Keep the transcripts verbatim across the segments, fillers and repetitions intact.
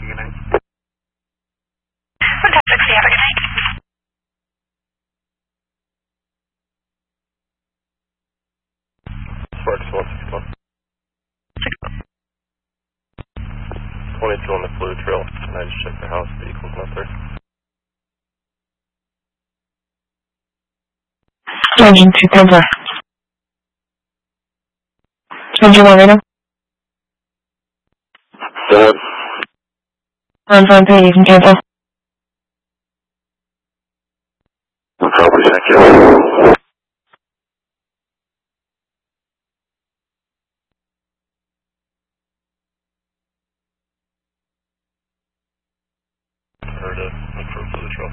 Good night. Fantastic. See you. Have a good night. Sparks one six one. twenty-two on the Blue Trail, and I just checked the house, vehicle's not there. Engine two Tampa. Engine one radar. Go ahead. one five three from Tampa. No problem, thank you. Heard it. Look for Blue Trail.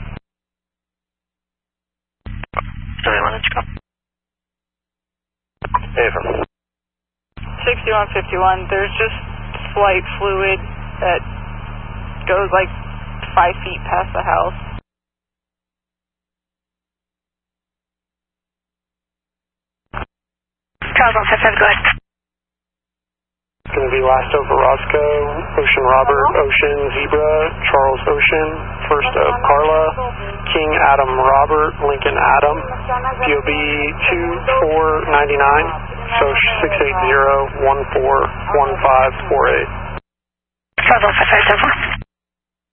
seventy-one, let's go. Hey, from sixty-one fifty-one, there's just slight fluid that goes like five feet past the house. Charles one five five, go ahead. It's going to be last over Roscoe, Ocean Robert, Ocean Zebra, Charles Ocean, first of Carla, King Adam Robert, Lincoln Adam, P O B two four nine nine, so six eight zero one four one five four eight. Charles one five five, seven four.